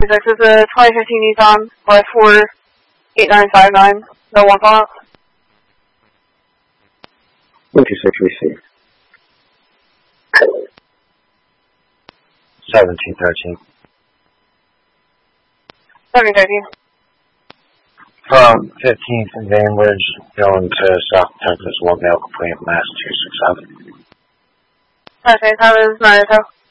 This is a 2015 Nissan Y48959. No one follow. 56 receive. 1713. 1713. From 15th and Bainbridge going to South Texas, 1 male complete, Mass 267. Okay, how is 9 Hotel?